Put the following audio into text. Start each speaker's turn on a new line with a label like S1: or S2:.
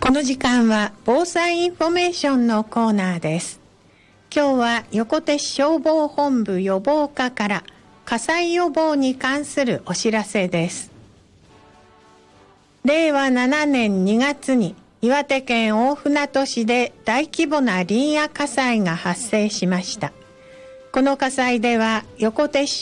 S1: この時間は防災インフォメーションのコーナーです。今日は横手市消防本部予防課から火災予防に関するお知らせです。令和7年2月に岩手県大船渡市で大規模な林野火災が発生しました。この火災では横手市